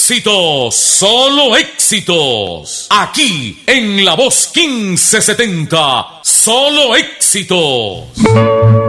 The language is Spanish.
éxitos, solo éxitos. Aquí en La Voz 1570, solo éxitos.